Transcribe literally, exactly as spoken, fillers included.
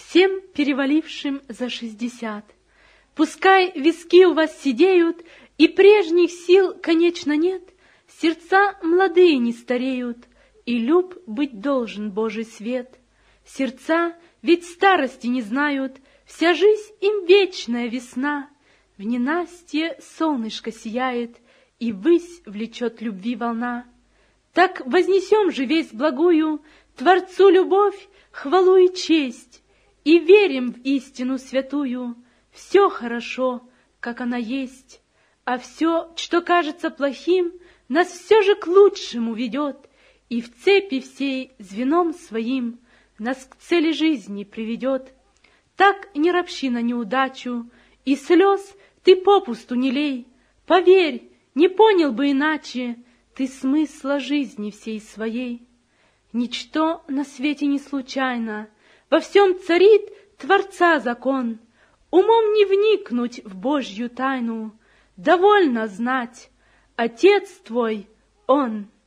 всем перевалившим за шестьдесят. Пускай виски у вас седеют, и прежних сил, конечно, нет, сердца молодые не стареют, и люб быть должен Божий свет. Сердца ведь старости не знают, вся жизнь им вечная весна. В ненастье солнышко сияет, и ввысь влечет любви волна. Так вознесем же весть благую, Творцу любовь, хвалу и честь, и верим в истину святую. Все хорошо, как она есть, а все, что кажется плохим, нас все же к лучшему ведет, и в цепи всей звеном своим нас к цели жизни приведет. Так не ропщи на неудачу, и слез ты попусту не лей. Поверь, не понял бы иначе ты смысла жизни всей своей. Ничто на свете не случайно, во всем царит Творца закон. Умом не вникнуть в Божью тайну, довольно знать, Отец твой — Он.